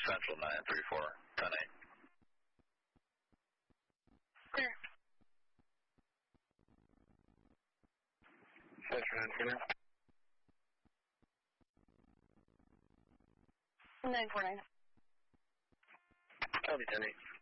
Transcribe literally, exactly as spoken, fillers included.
Central nine three four, ten eight. Clear. Central nine four nine. nine four nine. Copy ten eight.